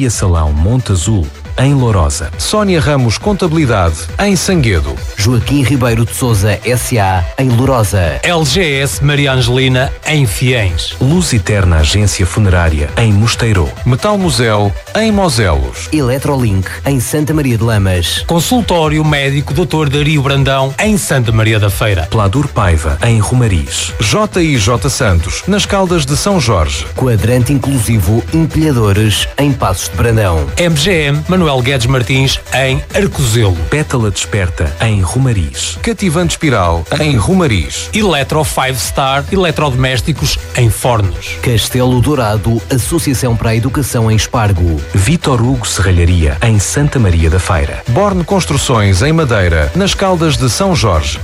Maria Salão Monte Azul, em Lourosa. Sónia Ramos Contabilidade, em Sanguedo. Joaquim Ribeiro de Sousa S.A., em Lourosa. LGS Maria Angelina, em Fiens. Luz Eterna Agência Funerária, em Mosteiro. Metal Museu, em Moselos. Eletrolink, em Santa Maria de Lamas. Consultório Médico Dr. Dario Brandão, em Santa Maria da Feira. Pladur Paiva, em Romariz. J.I.J. Santos, nas Caldas de São Jorge. Quadrante Inclusivo Empilhadores, em Passos de Brandão. MGM Manuel Guedes Martins, em Arcozelo. Pétala Desperta, em Romariz. Cativante Espiral, em Romariz. Eletro 5 Star Eletrodomésticos, em Fornos. Castelo Dourado Associação para a Educação, em Espargo. Vitor Hugo Serralharia, em Santa Maria da Feira. Borne Construções, em Madeira, nas Caldas de São Jorge.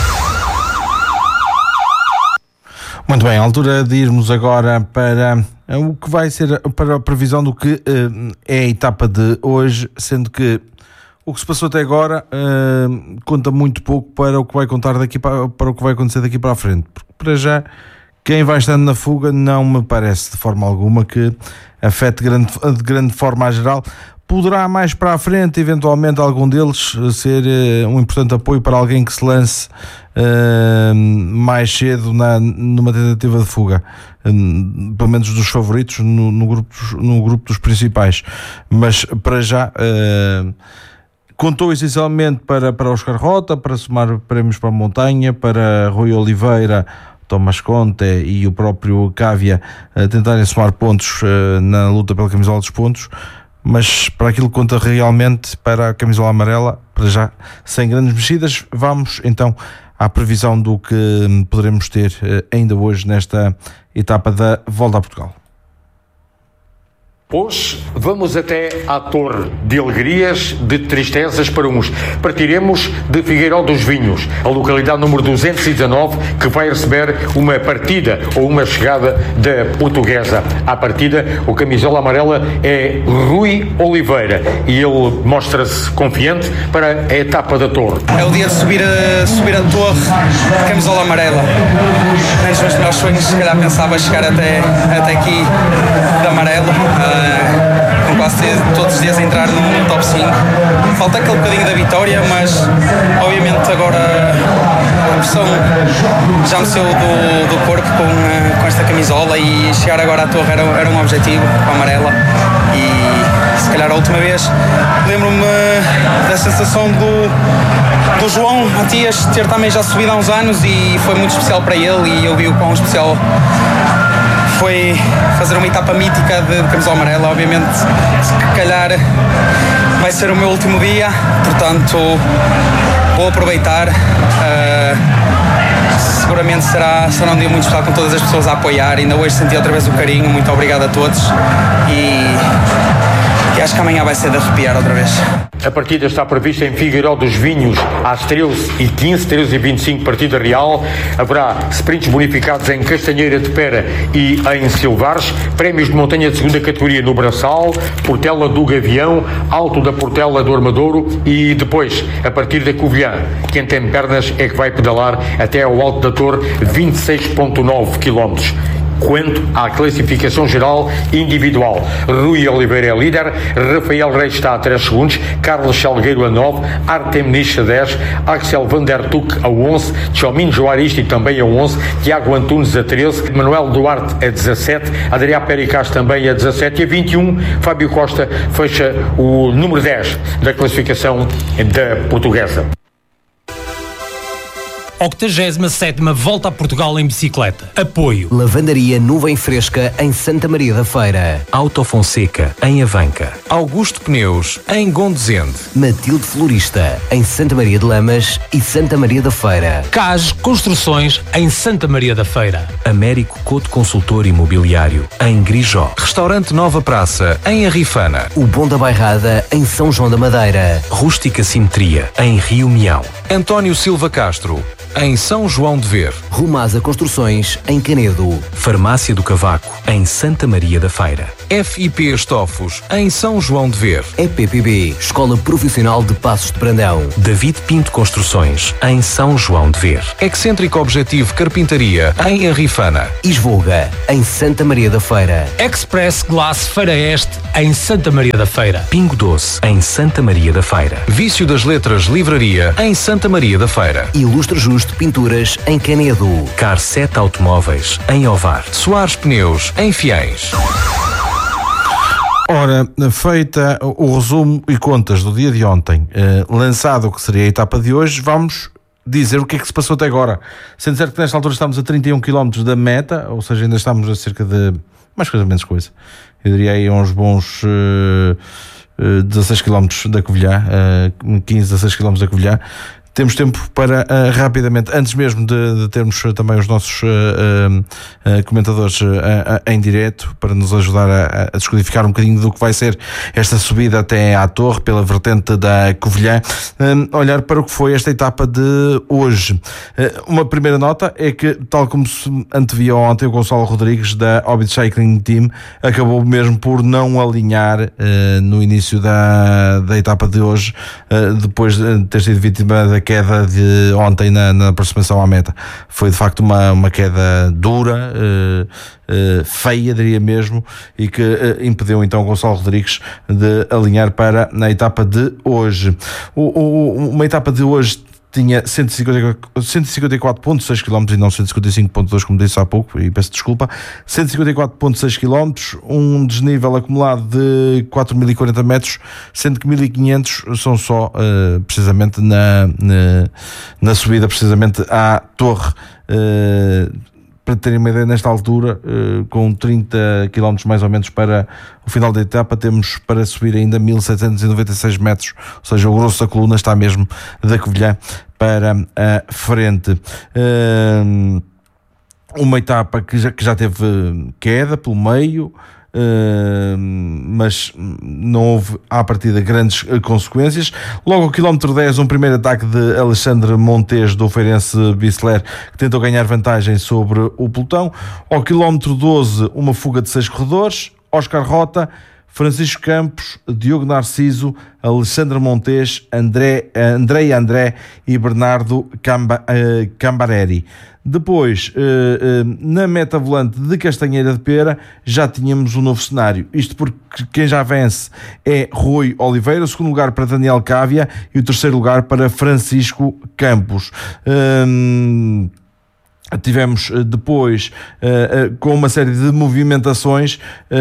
Muito bem, à altura de irmos agora para o que vai ser, para a previsão do que é a etapa de hoje, sendo que o que se passou até agora conta muito pouco para o que vai contar daqui para o que vai acontecer daqui para a frente, porque para já quem vai estando na fuga não me parece de forma alguma que afete de grande forma a geral. Poderá mais para a frente, eventualmente, algum deles ser um importante apoio para alguém que se lance mais cedo numa tentativa de fuga, pelo menos dos favoritos no grupo dos principais. Mas para já contou essencialmente para Oscar Rota, para somar prémios para a montanha, para Rui Oliveira, Tomás Conte e o próprio Cávia tentarem somar pontos na luta pela camisola dos pontos. Mas para aquilo que conta realmente para a camisola amarela, para já, sem grandes mexidas, vamos então à previsão do que poderemos ter ainda hoje nesta etapa da Volta a Portugal. Hoje vamos até à Torre, de alegrias, de tristezas para uns. Partiremos de Figueiró dos Vinhos, a localidade número 219, que vai receber uma partida ou uma chegada da Portuguesa. À partida, o camisola amarela é Rui Oliveira e ele mostra-se confiante para a etapa da Torre. É o dia de subir a Torre de camisola amarela. Nos meus melhores sonhos, se calhar pensava chegar até aqui de amarelo. Com quase todos os dias entrar no top 5. Falta aquele bocadinho da vitória, mas obviamente agora a pressão já me saiu do corpo com esta camisola e chegar agora à Torre era um objetivo, com a amarela. E se calhar a última vez lembro-me da sensação do João Matias ter também já subido há uns anos e foi muito especial para ele e eu vi o quão especial foi fazer uma etapa mítica de camisola amarela. Obviamente, se calhar vai ser o meu último dia, portanto vou aproveitar. Seguramente será um dia muito especial com todas as pessoas a apoiar. Ainda hoje senti outra vez o carinho, muito obrigado a todos e acho que amanhã vai ser de arrepiar outra vez. A partida está prevista em Figueiró dos Vinhos às 13h15, 13h25, partida real. Haverá sprints bonificados em Castanheira de Pera e em Silvares, prémios de montanha de segunda categoria no Braçal, Portela do Gavião, Alto da Portela do Armadouro e depois, a partir da Covilhã, quem tem pernas é que vai pedalar até ao Alto da Torre, 26,9 km. Quanto à classificação geral individual, Rui Oliveira é líder, Rafael Reis está a 3 segundos, Carlos Salgueiro a 9, Artem Nish a 10, Axel Van der Tuck a 11, Tchomin Joaristi também a 11, Tiago Antunes a 13, Manuel Duarte a 17, Adriá Pericás também a 17 e a 21, Fábio Costa fecha o número 10 da classificação da Portuguesa. 87ª Volta a Portugal em bicicleta. Apoio. Lavandaria Nuvem Fresca, em Santa Maria da Feira. Auto Fonseca, em Avanca. Augusto Pneus, em Gondozende. Matilde Florista, em Santa Maria de Lamas e Santa Maria da Feira. CAS Construções, em Santa Maria da Feira. Américo Couto Consultor Imobiliário, em Grijó. Restaurante Nova Praça, em Arrifana. O Bom da Bairrada, em São João da Madeira. Rústica Simetria, em Rio Mião. António Silva Castro, em São João de Ver. Rumasa Construções, em Canedo. Farmácia do Cavaco, em Santa Maria da Feira. FIP Estofos, em São João de Ver. EPPB, Escola Profissional de Passos de Brandão. David Pinto Construções, em São João de Ver. Excêntrico Objetivo Carpintaria, em Arrifana. Isvoga, em Santa Maria da Feira. Express Glass Feira Este, em Santa Maria da Feira. Pingo Doce, em Santa Maria da Feira. Vício das Letras Livraria, em Santa Maria da Feira. Ilustre Justo Pinturas, em Canedo. Car 7 Automóveis, em Ovar. Soares Pneus, em Fiéis. Ora, feita o resumo e contas do dia de ontem, lançado o que seria a etapa de hoje, vamos dizer o que é que se passou até agora. Sendo certo que nesta altura estamos a 31 km da meta, ou seja, ainda estamos a cerca de mais coisa, menos coisa. Eu diria aí uns bons 16 km da Covilhã, 15, 16 km da Covilhã. Temos tempo para rapidamente, antes mesmo de termos também os nossos comentadores em direto, para nos ajudar a descodificar um bocadinho do que vai ser esta subida até à Torre, pela vertente da Covilhã, olhar para o que foi esta etapa de hoje. Uma primeira nota é que, tal como se antevia ontem, o Gonçalo Rodrigues da Orbit Cycling Team acabou mesmo por não alinhar no início da etapa de hoje, depois de ter sido vítima da queda de ontem na aproximação à meta. Foi de facto uma queda dura, feia, diria mesmo, e que impediu então o Gonçalo Rodrigues de alinhar para a etapa de hoje. Uma etapa de hoje tinha 154,6 km e não 155,2 como disse há pouco, e peço desculpa. 154,6 km, um desnível acumulado de 4.040 metros, sendo que 1.500 são só precisamente na subida precisamente à Torre. Para terem uma ideia, nesta altura, com 30 km mais ou menos para o final da etapa, temos para subir ainda 1.796 metros, ou seja, o grosso da coluna está mesmo da Covilhã para a frente. Uma etapa que já teve queda pelo meio, mas não houve à partida grandes consequências. Logo ao quilómetro 10, um primeiro ataque de Alexandre Montes do Feirense Bisler, que tentou ganhar vantagem sobre o pelotão. Ao quilómetro 12, uma fuga de 6 corredores: Oscar Rota, Francisco Campos, Diogo Narciso, Alexandre Montes, André e Bernardo Cambareri. Depois, na meta volante de Castanheira de Pera, já tínhamos um novo cenário. Isto porque quem já vence é Rui Oliveira, o segundo lugar para Daniel Cávia e o terceiro lugar para Francisco Campos. Tivemos depois com uma série de movimentações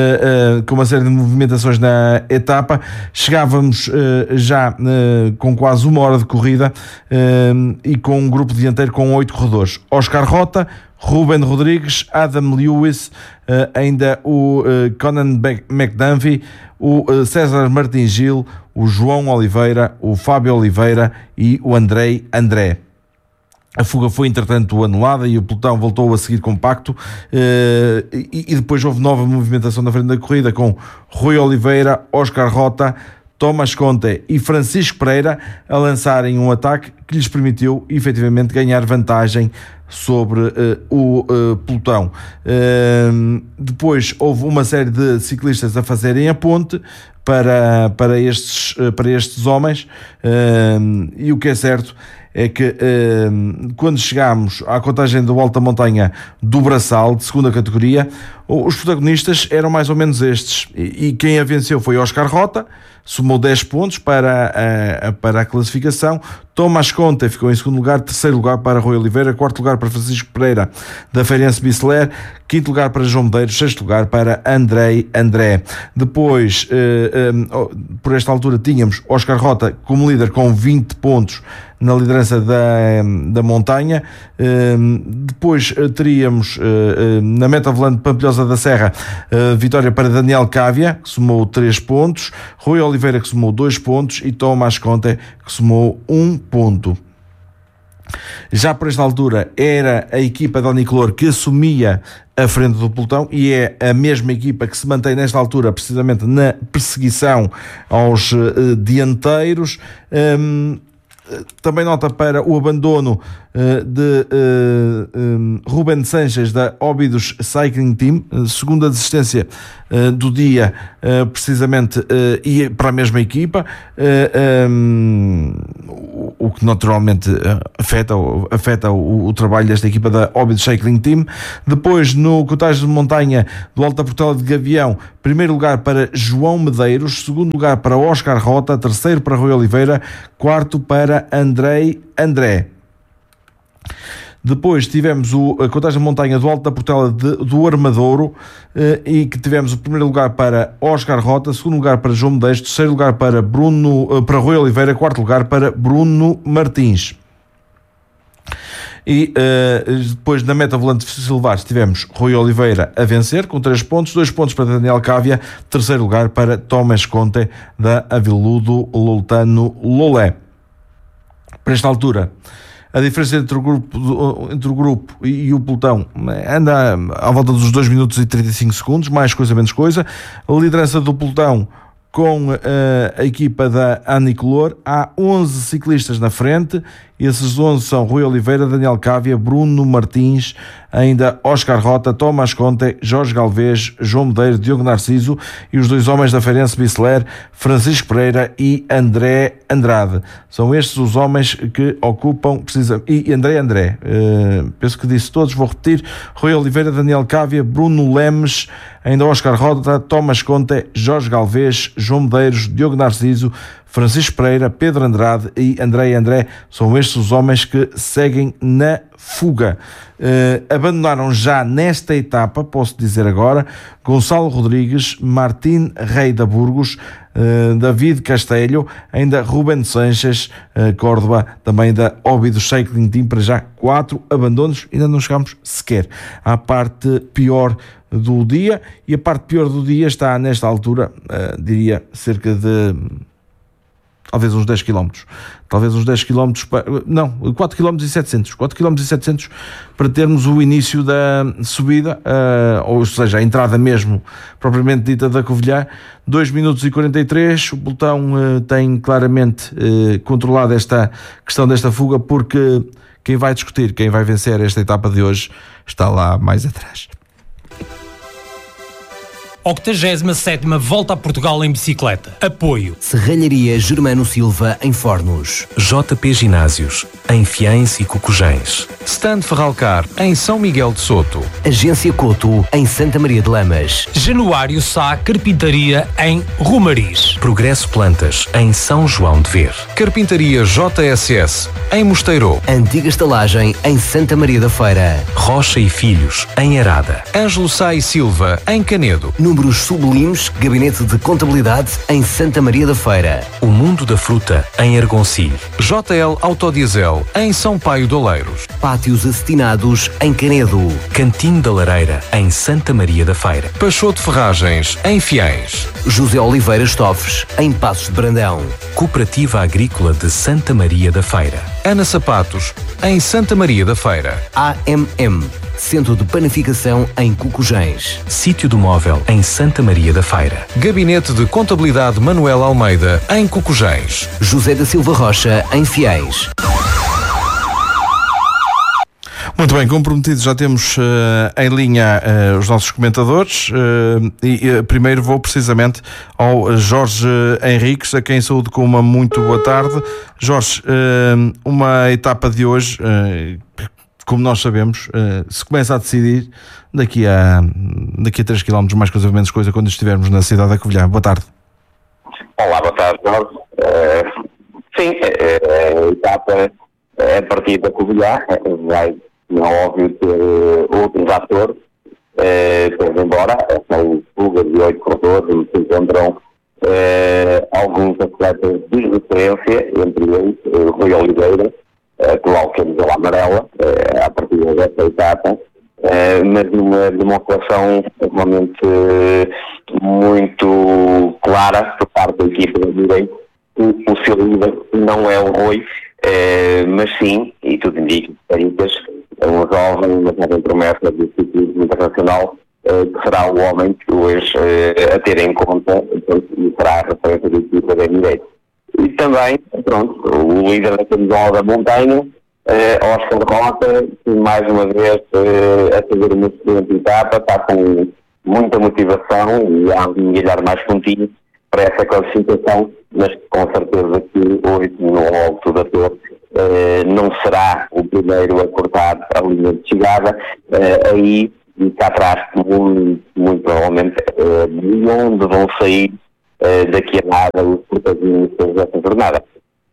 na etapa. Chegávamos já com quase uma hora de corrida e com um grupo dianteiro com 8 corredores: Oscar Rota, Ruben Rodrigues, Adam Lewis, ainda o Conan McDunphy, o César Martins Gil, o João Oliveira, o Fábio Oliveira e o André. A fuga foi, entretanto, anulada e o pelotão voltou a seguir compacto, e depois houve nova movimentação na frente da corrida, com Rui Oliveira, Oscar Rota, Tomás Conte e Francisco Pereira a lançarem um ataque que lhes permitiu efetivamente ganhar vantagem sobre o pelotão. Depois houve uma série de ciclistas a fazerem a ponte para estes homens, e o que é certo é que quando chegámos à contagem do Alta Montanha do Braçal, de segunda categoria, os protagonistas eram mais ou menos estes, e quem a venceu foi Oscar Rota, somou 10 pontos para a classificação. Tomás Conte ficou em segundo lugar, terceiro lugar para Rui Oliveira, quarto lugar para Francisco Pereira da Feirense Bisler, quinto lugar para João Medeiros, sexto lugar para André. Depois, por esta altura, tínhamos Oscar Rota como líder com 20 pontos na liderança da montanha. Depois teríamos na meta volante Pampilhosa da Serra, vitória para Daniel Cávia, que somou 3 pontos, Rui Oliveira, que somou 2 pontos, e Tomás Conte, que somou 1 ponto. Já por esta altura era a equipa da Unicolor que assumia a frente do pelotão, e é a mesma equipa que se mantém nesta altura precisamente na perseguição aos dianteiros. Também nota para o abandono de Ruben Sanches da Óbidos Cycling Team, segunda desistência do dia, precisamente, e para a mesma equipa, o que naturalmente afeta o trabalho desta equipa da Óbidos Cycling Team. Depois, no cotagem de montanha do Alta Portela de Gavião, primeiro lugar para João Medeiros, segundo lugar para Oscar Rota, terceiro para Rui Oliveira, quarto para André. Depois tivemos a contagem de montanha do Alto da Portela do Armadouro, e que tivemos o primeiro lugar para Oscar Rota, segundo lugar para João Medeiros, terceiro lugar para Rui Oliveira, quarto lugar para Bruno Martins. E depois na meta volante Silvares tivemos Rui Oliveira a vencer com 3 pontos, 2 pontos para Daniel Cávia, terceiro lugar para Tomás Conte da Aviludo Loltano Lolé. Para esta altura, a diferença entre o grupo e o pelotão anda à volta dos 2 minutos e 35 segundos, mais coisa menos coisa. A liderança do pelotão com a equipa da Anicolor, há 11 ciclistas na frente. Esses 11 são Rui Oliveira, Daniel Cávia, Bruno Martins, ainda Oscar Rota, Tomás Conte, Jorge Galvez, João Medeiros, Diogo Narciso e os 2 homens da Feirense Bicler, Francisco Pereira e André Andrade. São estes os homens que ocupam, e André, penso que disse todos, vou repetir: Rui Oliveira, Daniel Cávia, Bruno Lemes, ainda Oscar Rota, Tomás Conte, Jorge Galvez, João Medeiros, Diogo Narciso, Francisco Pereira, Pedro Andrade e André. São estes os homens que seguem na fuga. Abandonaram já nesta etapa, posso dizer agora, Gonçalo Rodrigues, Martim Rei da Burgos, David Castelho, ainda Ruben Sanches, Córdoba, também da Óbidos Cycling Team. Para já 4 abandonos, ainda não chegamos sequer à parte pior do dia, e a parte pior do dia está nesta altura, diria cerca de talvez uns 10 km, não, 4 km e 700 para termos o início da subida, ou seja, a entrada mesmo propriamente dita da Covilhã. 2 minutos e 43, o pelotão tem claramente controlado esta questão desta fuga, porque quem vai discutir, quem vai vencer esta etapa de hoje está lá mais atrás. 87ª Volta a Portugal em bicicleta. Apoio Serralharia Germano Silva em Fornos, JP Ginásios em Fiães e Cocujães, Stand Ferralcar em São Miguel de Soto, Agência Coto em Santa Maria de Lamas, Januário Sá Carpintaria em Romariz, Progresso Plantas em São João de Ver, Carpintaria JSS em Mosteiro, Antiga Estalagem em Santa Maria da Feira, Rocha e Filhos em Arada, Ângelo Sá e Silva em Canedo, Números Sublimes, Gabinete de Contabilidade em Santa Maria da Feira, O Mundo da Fruta em Argoncilho, JL Autodiesel em São Paio de Oleiros, Pátios Acetinados em Canedo, Cantinho da Lareira em Santa Maria da Feira, Peixoto Ferragens em Fiães, José Oliveira Estofes em Passos de Brandão, Cooperativa Agrícola de Santa Maria da Feira, Ana Sapatos em Santa Maria da Feira, AMM, Centro de Panificação em Cocujães, Sítio do Móvel em Santa Maria da Feira, Gabinete de Contabilidade Manuel Almeida em Cocujães, José da Silva Rocha em Fiéis. Muito bem, comprometidos, já temos em linha os nossos comentadores, e primeiro vou precisamente ao Jorge Henriques, a quem saúdo com uma muito boa tarde. Jorge, uma etapa de hoje, como nós sabemos, se começa a decidir daqui a 3 km, mais coisa menos coisa, quando estivermos na cidade da Covilhã. Boa tarde. Olá, boa tarde, Jorge. Sim, a etapa é a partir da Covilhã, vai, não é óbvio, ter outros atores, pois embora são fugas de 8 corredores, onde se encontram alguns atletas de referência, entre eles Rui Oliveira, atual camisola amarela, a partir desta etapa, mas numa demonstração realmente muito clara por parte da equipa da direita. O seu líder não é o Rui, mas sim, e tudo indica, é um jovem, uma jovem promessa do ciclismo internacional, que será o homem que hoje a ter em conta e será a referência da equipa da direita. e também, pronto, o líder da camisola da montanha, Oscar Rota, que mais uma vez a fazer uma excelente etapa, está com muita motivação e há um olhar mais contínuo para essa classificação, mas com certeza que hoje no Alto da Torre não será o primeiro a cortar a linha de chegada, aí cá atrás muito provavelmente de onde vão sair daqui a nada os protagonistas dessa jornada.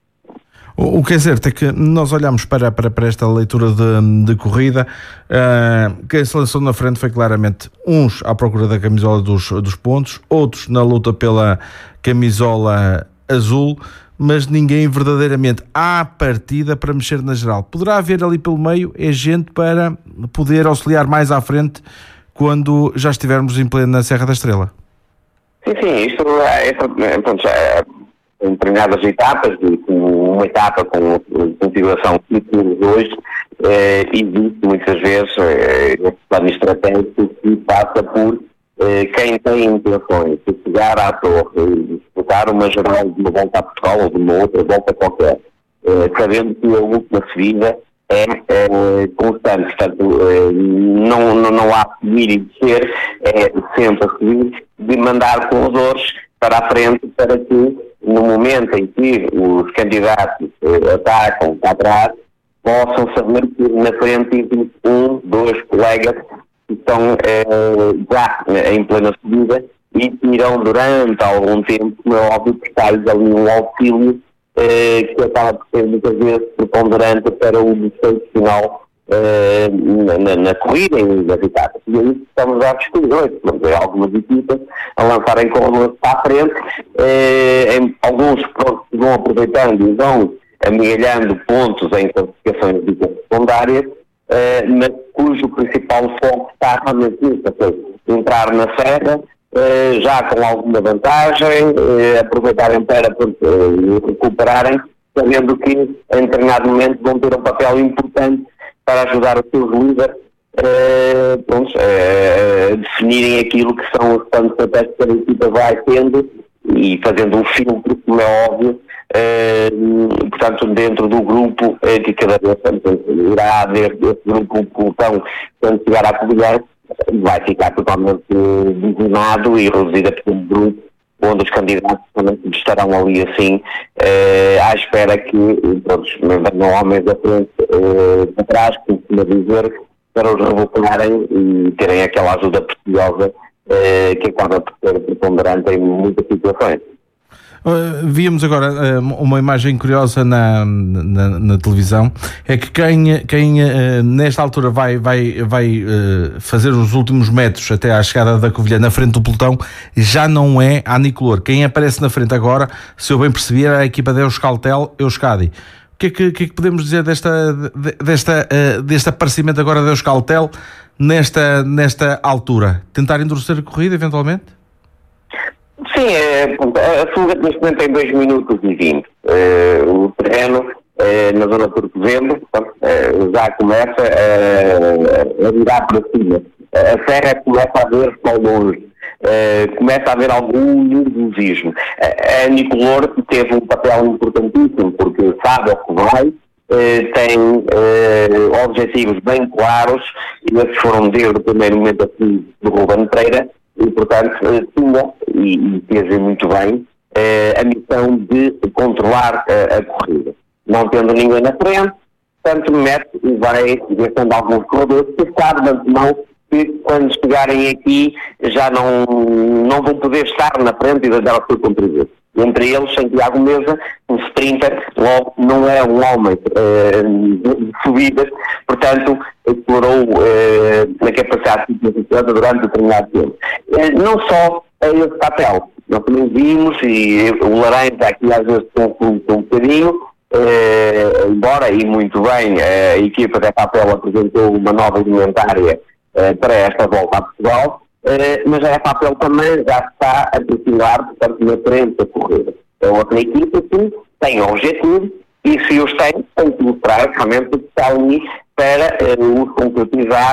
O que é certo é que nós olhamos para esta leitura de corrida, quem se lançou na frente foi claramente uns à procura da camisola dos pontos, outros na luta pela camisola azul, mas ninguém verdadeiramente à partida para mexer na geral. Poderá haver ali pelo meio gente para poder auxiliar mais à frente quando já estivermos em plena Serra da Estrela. Sim, isto pronto, já em determinadas etapas, uma etapa com configuração que temos hoje, existe muitas vezes esse plano estratégico que passa por quem tem intenções de chegar à torre e disputar uma geral de uma volta a Portugal ou de uma outra volta qualquer, sabendo que a última subida é constante, portanto não há subir e descer, é sempre a subir, de mandar corredores para a frente para que no momento em que os candidatos atacam para trás, possam saber que na frente existe 1, 2 colegas que estão já em plena subida e irão durante algum tempo, como é óbvio, prestar-lhes ali um auxílio que acaba por ser muitas vezes preponderante para o desfecho final na corrida e nas etapas. E aí estamos a discutir hoje, algumas equipas a lançarem corredores para a frente, alguns vão aproveitando e vão amealhando pontos em classificações secundárias, mas cujo principal foco está realmente nisso, entrar na serra, já com alguma vantagem, aproveitarem para recuperarem, sabendo que em determinado momento vão ter um papel importante para ajudar os seus líderes a definirem aquilo que são os planos estratégicos que a equipa vai tendo e fazendo um filtro, como é óbvio, portanto, dentro do grupo que cada vez irá haver esse grupo pelotão quando chegar à Covilhã, vai ficar totalmente designado e reduzido a pequeno grupo, onde os candidatos também estarão ali assim, à espera que venham homens da frente para trás, como costuma dizer, para os revocarem e terem aquela ajuda preciosa que acaba por ser preponderante em muitas situações. Víamos agora uma imagem curiosa na televisão, é que quem nesta altura vai fazer os últimos metros até à chegada da Covilhã na frente do pelotão já não é a Anicolor. Quem aparece na frente agora, se eu bem percebi, é a equipa da Euskaltel Euskadi. O que é que podemos dizer deste aparecimento agora da Euskaltel nesta altura? Tentar endurecer a corrida eventualmente? Sim, a fuga neste momento tem 2 minutos e 20. O terreno na zona de Torcozelo já começa a virar para cima. A serra começa a ver-se ao longe. Começa a haver algum nervosismo. A Anicolor teve um papel importantíssimo porque sabe ao que vai, tem objetivos bem claros e esses foram desde o primeiro momento aqui do Ruben Pereira. E, portanto, tinha, e fez muito bem, a missão de controlar a corrida. Não tendo ninguém na frente, portanto, mete e vai gastando alguns corredores que sabe de antemão que quando chegarem aqui já não vão poder estar na frente e dar o seu contributo. Entre eles, Santiago Mesa, um sprinter, logo não é um homem de subidas, portanto, explorou na capacidade significativa durante determinado tempo. Não só esse papel, nós também vimos, e o Laranja aqui às vezes confunde um bocadinho, embora e muito bem a equipa da papel apresentou uma nova indumentária para esta volta a Portugal, mas a papel também já está a perfilar, portanto, na frente da corrida. É outra equipa que tem objetivo e se os tem que mostrar realmente o que está ali para os concretizar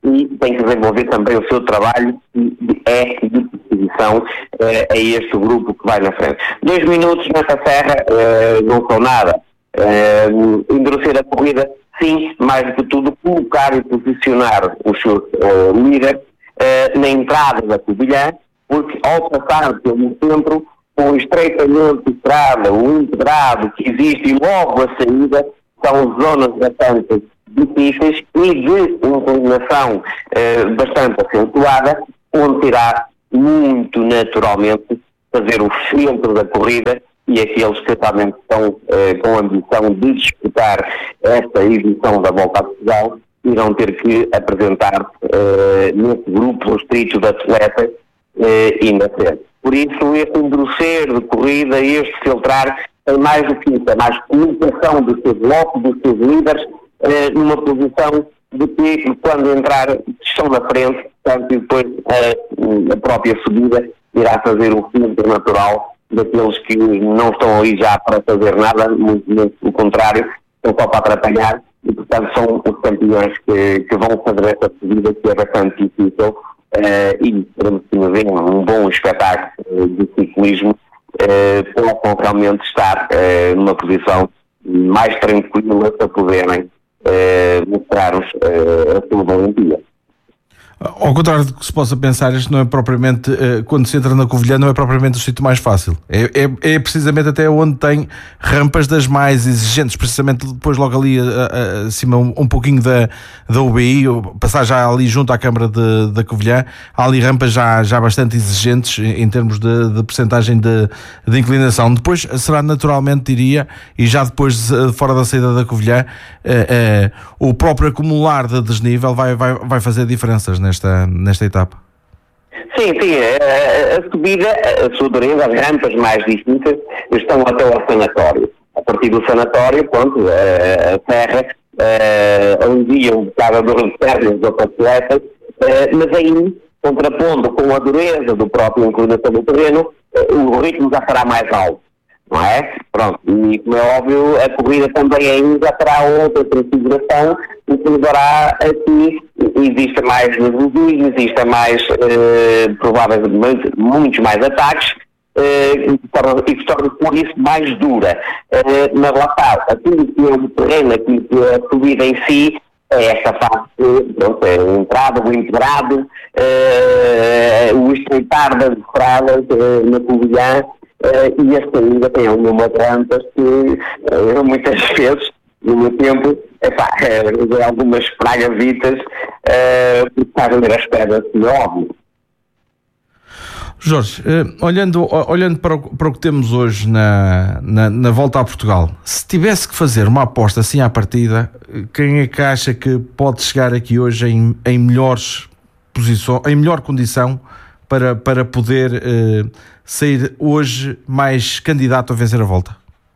e tem que desenvolver também o seu trabalho de disposição a este grupo que vai na frente. 2 minutos nesta serra não são nada. Endurecer a corrida, sim, mais do que tudo, colocar e posicionar os seus líderes na entrada da Covilhã, porque ao passar pelo centro, com o estreitamento de estrada, o integrado que existe e logo a saída, são zonas bastante difíceis e de inclinação bastante acentuada, onde irá muito naturalmente fazer o filtro da corrida, e aqueles que realmente estão com a ambição de disputar esta edição da Volta a Portugal irão ter que apresentar nesse grupo restrito de atletas e na frente. Por isso, este endurecer de corrida, este filtrar, tem mais do que isso, é mais comunicação dos seus blocos, dos seus líderes, numa posição de que, quando entrar, estão na frente, portanto, e depois a própria subida irá fazer o filtro natural daqueles que não estão ali já para fazer nada, muito pelo contrário, estão só para atrapalhar, e portanto são os campeões que vão fazer esta subida, que é bastante difícil, e esperamos que nos venha um bom espetáculo de ciclismo, possam realmente estar numa posição mais tranquila para poderem mostrar-nos a sua valentia. Ao contrário do que se possa pensar, isto não é propriamente, quando se entra na Covilhã, não é propriamente o sítio mais fácil. É precisamente até onde tem rampas das mais exigentes, precisamente depois logo ali acima um pouquinho da UBI, passar já ali junto à Câmara da Covilhã, há ali rampas já bastante exigentes em termos de percentagem de inclinação. Depois será naturalmente, diria, e já depois fora da saída da Covilhã, o próprio acumular de desnível vai fazer diferenças nesta etapa. Sim, a subida, a sua dureza, as rampas mais difíceis estão até ao sanatório. A partir do sanatório, pronto, a serra, alivia um bocado a dor de pernas dos atletas, mas aí, contrapondo com a dureza do próprio inclinação do terreno, o ritmo já será mais alto. Não é? Pronto, e como é óbvio, a corrida também ainda terá outra configuração, o que levará a que exista mais desvios, exista mais, provavelmente, muitos mais ataques, e que torna por isso mais dura. Mas lá está, aquilo que é o terreno, aquilo que é a subida em si, é esta parte, pronto, é a entrada, o integrado, o estreitar das estradas na Covilhã, e esta ainda tem algumas rampas que muitas vezes, no meu tempo, algumas pragazitas, porque está a ver as pedras, óbvio. Jorge, olhando para o que temos hoje na Volta a Portugal, se tivesse que fazer uma aposta assim à partida, quem é que acha que pode chegar aqui hoje em melhores posições, em melhor condição para poder sair hoje mais candidato a vencer a Volta?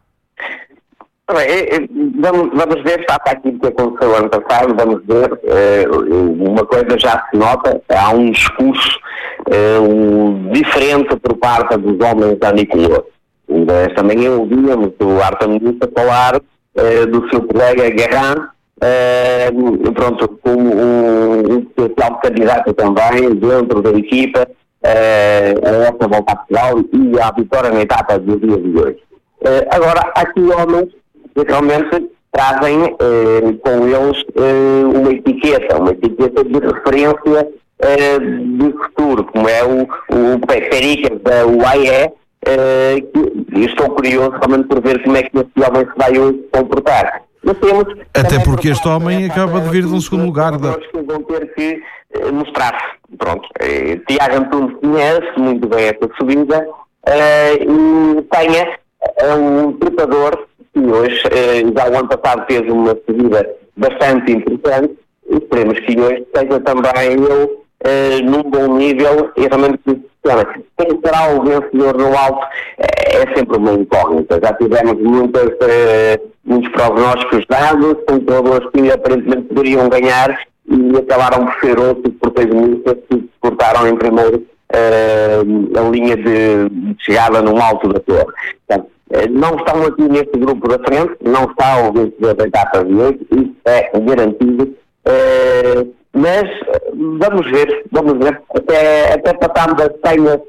Vamos ver, está aquilo que aconteceu ano passado, vamos ver, uma coisa já se nota, há um discurso diferente por parte dos homens da Nicolor. Esta manhã ouvíamos o Artamonista falar do seu colega Guerran, pronto, como um especial candidato também dentro da equipa a essa Volta a Portugal e à vitória na etapa do dia de hoje. Agora, há aqui homens que realmente trazem com eles uma etiqueta de referência do futuro, como é o Pericas da UAE, que estou curioso realmente por ver como é que este homem se vai hoje comportar. Até porque este homem acaba de vir de um segundo lugar. Que vão ter que mostrar-se. Pronto. Tiago Antunes conhece muito bem esta subida e tenha um trepador que hoje, já o ano passado, fez uma subida bastante interessante. Esperemos que hoje seja também ele num bom nível e realmente funciona. Quem será o vencedor no alto é sempre uma incógnita. Já tivemos muitos prognósticos dados, com todos que aparentemente poderiam ganhar e acabaram por ser outros protagonistas que cortaram em primeiro a linha de chegada no alto da torre. Portanto, não estão aqui neste grupo da frente, não está o vencedor da etapa de hoje, isso é garantido. mas vamos ver, até passarmos as senhas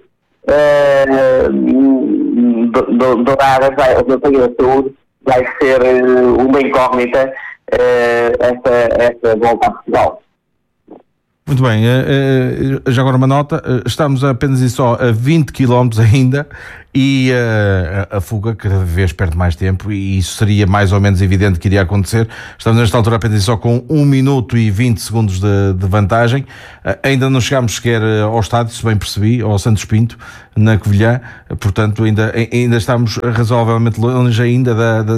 douradas, a senha da saúde, vai ser uma incógnita esta volta a Portugal. Muito bem, já agora uma nota, estamos apenas e só a 20 km ainda e a fuga cada vez perde mais tempo e isso seria mais ou menos evidente que iria acontecer. Estamos nesta altura apenas e só com 1 minuto e 20 segundos de vantagem. Ainda não chegámos sequer ao estádio, se bem percebi, ao Santos Pinto, na Covilhã, portanto ainda estamos razoavelmente longe ainda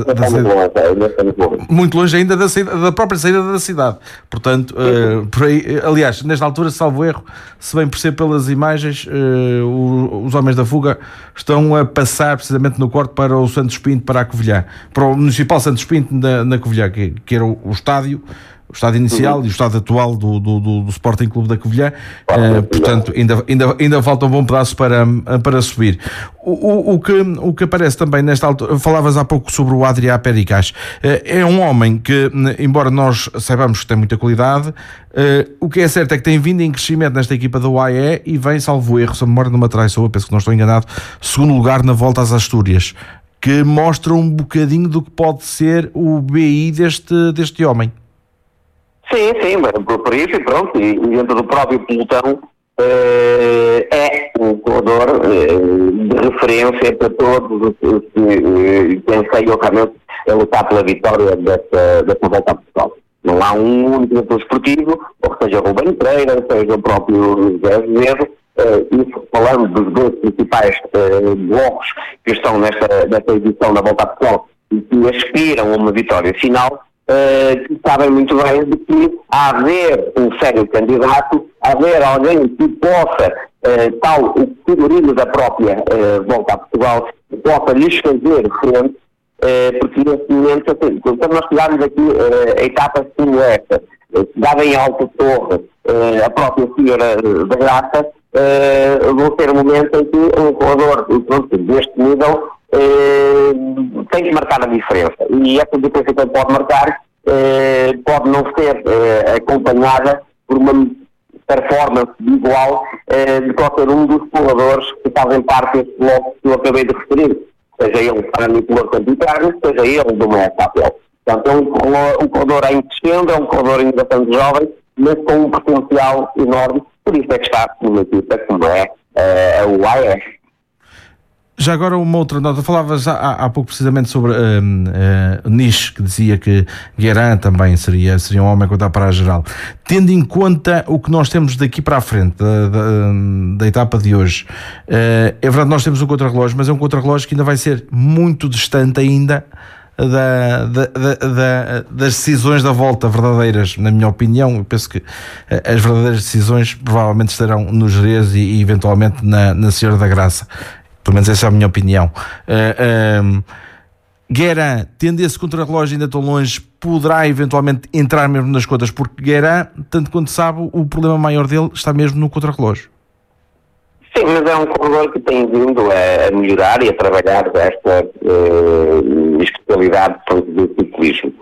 muito longe ainda da própria saída da cidade. Portanto, por aí, aliás, nesta altura, salvo erro, se bem percebo pelas imagens, os homens da fuga estão a passar precisamente no corte para o Santos Pinto, para a Covilhã, para o Municipal Santos Pinto na Covilhã, que era o estádio inicial e o estádio atual do Sporting Clube da Covilhã. Portanto, ainda falta um bom pedaço para subir. O que aparece também nesta altura, falavas há pouco sobre o Adrià Pericaz, é um homem que, embora nós saibamos que tem muita qualidade, o que é certo é que tem vindo em crescimento nesta equipa da UAE e vem, salvo erro, se a memória não me traiçoa, penso que não estou enganado, segundo lugar na volta às Astúrias, que mostra um bocadinho do que pode ser o BI deste homem. Sim, por isso, e pronto, e dentro do próprio pelotão é um corredor de referência para todos os que anseiam realmente a lutar pela vitória dessa volta a Portugal. Não há um único diretor esportivo, ou seja o Rubem Pereira, seja o próprio José Azevedo, isso falando dos dois principais blocos que estão nesta edição da volta a Portugal e que aspiram a uma vitória final, que sabem muito bem de que haver um sério candidato, haver alguém que possa, tal o figurino da própria volta a Portugal, que possa lhes fazer frente, porque neste momento, quando nós chegarmos aqui a etapas como esta, dada em Alta Torre, a própria Senhora da Graça, vão ter um momento em que um corredor deste nível tem que marcar a diferença, e essa diferença que ele pode marcar pode não ser acompanhada por uma performance igual de qualquer um dos corredores que fazem parte deste bloco que eu acabei de referir, seja ele para Nicolau Santitário, seja ele do Mestre Apel. Portanto, é um corredor em crescendo, é um corredor ainda bastante jovem, mas com um potencial enorme, por isso é que está numa equipa como é a UAE. Já agora uma outra nota, falavas há pouco precisamente sobre Niche, que dizia que Guerin também seria um homem a contar para a geral. Tendo em conta o que nós temos daqui para a frente, da etapa de hoje, é verdade, nós temos um contrarrelógio, mas é um contrarrelógio que ainda vai ser muito distante ainda das decisões da volta verdadeiras, na minha opinião. Eu penso que as verdadeiras decisões provavelmente estarão no Jerez e eventualmente na Senhora da Graça. Pelo menos essa é a minha opinião. Guerin, tendo esse contrarrelógio ainda tão longe, poderá eventualmente entrar mesmo nas contas, porque Guerin, tanto quanto sabe, o problema maior dele está mesmo no contrarrelógio. Sim, mas é um corredor que tem vindo a melhorar e a trabalhar desta especialidade do ciclismo.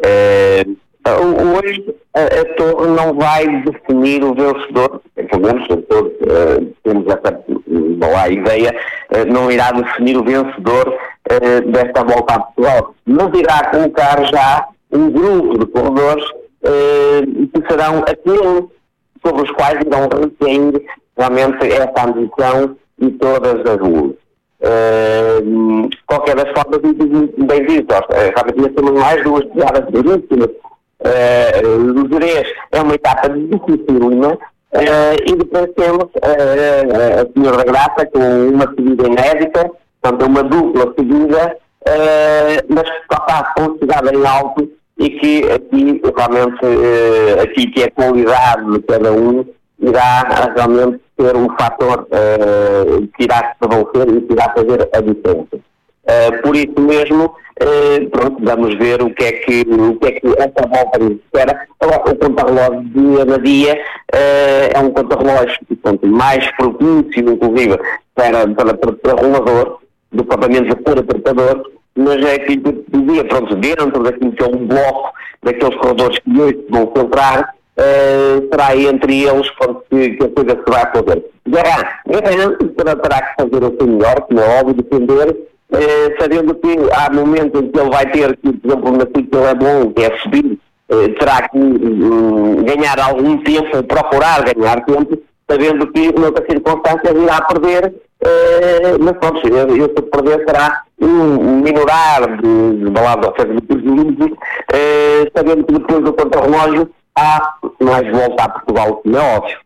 Hoje a Torre não vai definir o vencedor, pelo menos todos temos essa boa ideia, não irá definir o vencedor desta volta a Portugal, mas irá colocar já um grupo de corredores que serão aqueles sobre os quais irão reter realmente essa ambição e todas as luzes. Qualquer das formas, bem visto, realmente temos mais duas piadas belíssimas. O Jerez é uma etapa dificílima, e depois temos a Senhora da Graça com uma seguida inédita, portanto uma dupla seguida, mas que está considerada em alto e que aqui realmente aqui que é a qualidade de cada um irá realmente ser um fator que irá se prevalecer e que irá fazer a diferença. Por isso mesmo, pronto, vamos ver o que é que esta volta nos espera. Agora, o contrarrelógio dia a dia é um contrarrelógio mais propício, inclusive, para rolador, do propriamente para tratador, mas é aquilo que dizia, pronto, dentro daquilo que é um bloco daqueles corredores que hoje vão filtrar, será entre eles que a coisa se vai fazer. Guerra terá que fazer o seu melhor, como é óbvio, defender, sabendo que há momentos em que ele vai ter que, por exemplo, na que ele é bom, que é subir, terá que ganhar algum tempo, procurar ganhar tempo, sabendo que noutra circunstância irá perder, mas pronto, eu se perder será um minorar de balada oferta de prejuízo, sabendo que depois do contra-relógio há mais volta a Portugal, como é óbvio.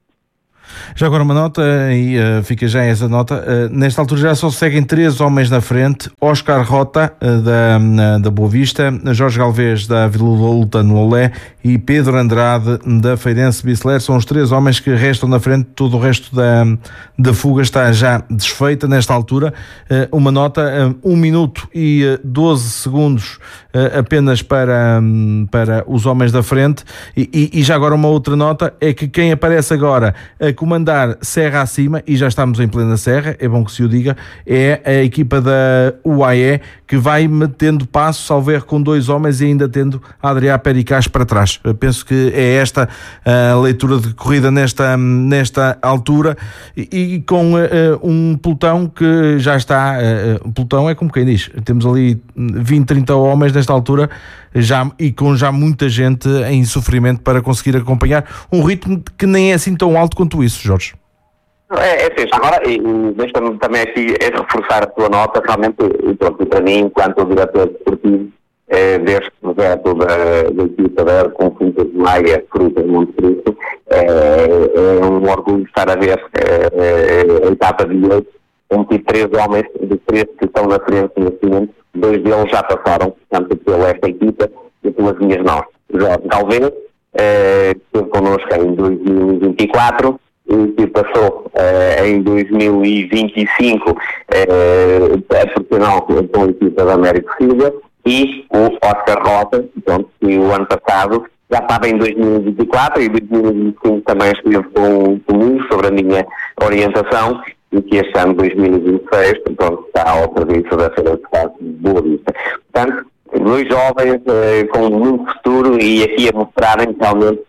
Já agora uma nota, e fica já essa nota, nesta altura já só seguem 3 homens na frente: Oscar Rota, da Boa Vista, Jorge Galvez, da Vila Luta no Olé, e Pedro Andrade, da Feirense Bisler. São os 3 homens que restam na frente. Todo o resto da fuga está já desfeita nesta altura. Uma nota, 1 minuto e 12 segundos apenas para os homens da frente, e já agora uma outra nota, é que quem aparece agora a comandar serra acima, e já estamos em plena serra, é bom que se o diga, é a equipa da UAE, que vai metendo passo, salvo erro, com 2 homens, e ainda tendo a Adrià Pericás para trás. Eu penso que é esta a leitura de corrida nesta altura, e com um pelotão que já está, o pelotão é como quem diz, temos ali 20, 30 homens nesta altura, e com já muita gente em sofrimento para conseguir acompanhar um ritmo que nem é assim tão alto quanto isso, Jorge. Sim. Agora, deixa-me também aqui reforçar a tua nota. Realmente, para mim, enquanto diretor desportivo deste projeto da equipa da Conjunta de Maia, Frutas Monte Cristo, é um orgulho estar a ver a etapa de hoje, onde 3 homens de 3 que estão na frente neste momento, 2 deles já passaram, portanto, pela esta equipa e pelas minhas mãos. Jorge Galvez, que esteve connosco em 2024, e que passou em 2025 a profissional com a equipa da Américo Silva, e o Oscar Rota, que o ano passado já estava em 2024 e 2025 também esteve comigo sobre a minha orientação, e que este ano, 2026, está ao serviço da Feira de Estado de Boa Vista. Portanto, 2 jovens com muito futuro, e aqui a mostrarem realmente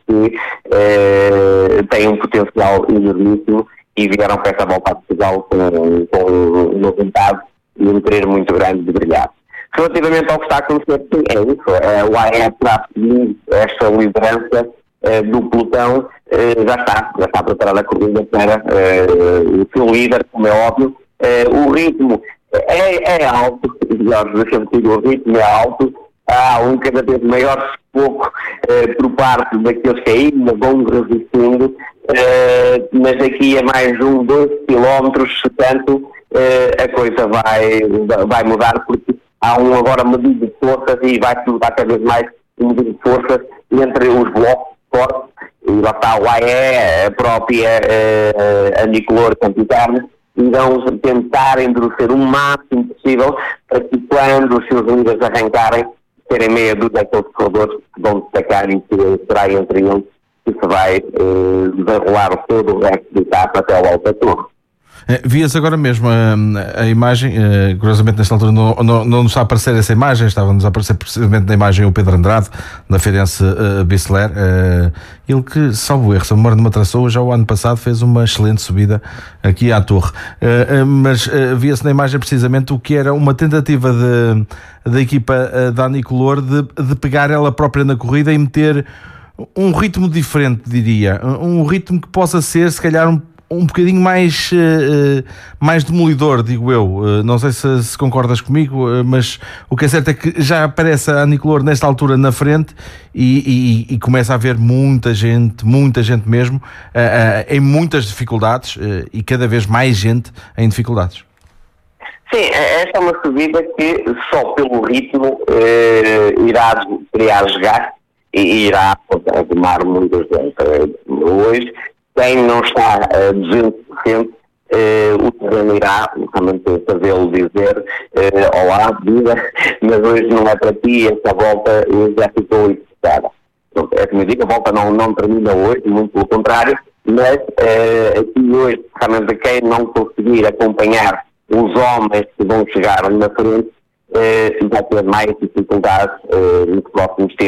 que têm um potencial enormíssimo, e vieram para esta volta a Portugal com uma vontade e um querer muito grande de brilhar. Relativamente ao obstáculo, é isso. O AE para seguir esta liderança do pelotão, já está preparada a corrida para o seu líder, como é óbvio. O ritmo é alto, Jorge, deixa-me dizer, o ritmo é alto. Há um cada vez maior sufoco por parte daqueles que ainda vão resistindo, mas daqui a mais 2 quilómetros, portanto, a coisa vai mudar, porque há agora medida de forças, e vai-se mudar cada vez mais medida de forças entre os blocos fortes, e lá está o AE, a própria Anicolor Campicarne, e vão tentar endurecer o máximo possível para que, quando os seus líderes arrancarem, terem meia dúzia daqueles corredores que vão destacar, e que será entre eles que se vai desenrolar todo o resto da etapa até ao Alta Torre. Via-se agora mesmo a imagem, curiosamente nesta altura não nos está a aparecer essa imagem, estava-nos a aparecer precisamente na imagem o Pedro Andrade, da Feirense Bisler, ele que, salvo erro, se a memória não me atrasou, já o ano passado fez uma excelente subida aqui à torre, mas via-se na imagem precisamente o que era uma tentativa da equipa da Anicolor de pegar ela própria na corrida e meter um ritmo diferente, diria, um ritmo que possa ser, se calhar, um bocadinho mais demolidor, digo eu. Não sei se concordas comigo, mas o que é certo é que já aparece a Anicolor nesta altura na frente, e começa a haver muita gente mesmo, em muitas dificuldades, e cada vez mais gente em dificuldades. Sim, esta é uma subida que só pelo ritmo irá criar desgaste e irá tomar muitas vezes. Hoje, quem não está a 200%, o terreno irá realmente fazê-lo dizer olá, vida, mas hoje não é para ti, esta volta já ficou equilibrada. É como eu digo, a volta não termina hoje, muito pelo contrário, mas aqui hoje, realmente, quem não conseguir acompanhar os homens que vão chegar na frente, vai ter mais dificuldades nos próximos tempos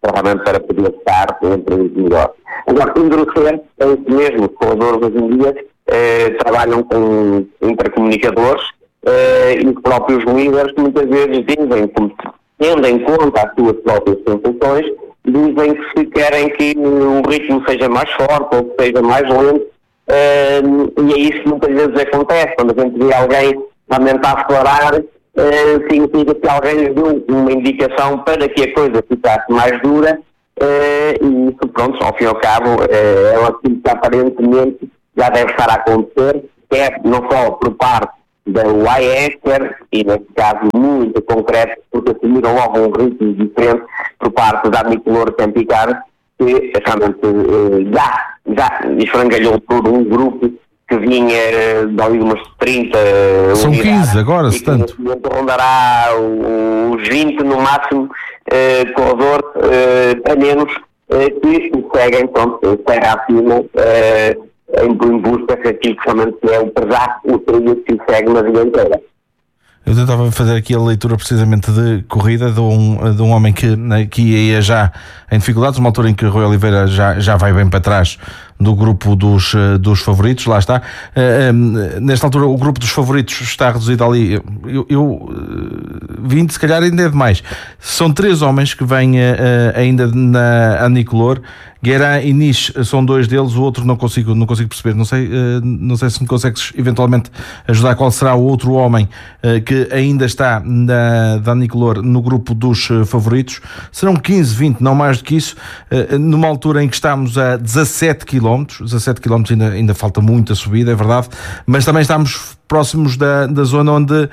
realmente para poder estar entre os melhores. Agora, endurecer é isso mesmo. Os corredores hoje em dia trabalham com intercomunicadores e os próprios líderes muitas vezes dizem, tendo em conta as suas próprias sensações, dizem que se querem que o ritmo seja mais forte ou que seja mais lento, e é isso que muitas vezes acontece. Quando a gente vê alguém realmente a acelerar, significa que alguém lhe deu uma indicação para que a coisa ficasse mais dura, e isso, pronto, ao fim e ao cabo, é aquilo que aparentemente já deve estar a acontecer, quer não só por parte da UAE, quer, e neste caso muito concreto, porque assumiram logo um ritmo diferente por parte da Nicolor Campicar, que realmente já esfrangalhou por um grupo que vinha de ali umas 30 São unidades, 15 agora, se tanto. neste momento rondará os 20 no máximo, corredor a menos, que seguem, pronto, segue acima, em busca daquilo que realmente é o pesar, o trilho que segue na vida inteira. Eu tentava fazer aqui a leitura precisamente de corrida de um homem que ia já em dificuldades, uma altura em que Rui Oliveira já vai bem para trás do grupo dos favoritos, lá está. Nesta altura o grupo dos favoritos está reduzido ali, 20 se calhar ainda é demais. São 3 homens que vêm ainda na Anicolor. Guerra e Nish são 2 deles, o outro não consigo perceber, não sei se me consegues eventualmente ajudar qual será o outro homem que ainda está da Anicolor no grupo dos favoritos. Serão 15, 20, não mais do que isso, numa altura em que estamos a 17 km ainda falta muita subida, é verdade, mas também estamos próximos da zona onde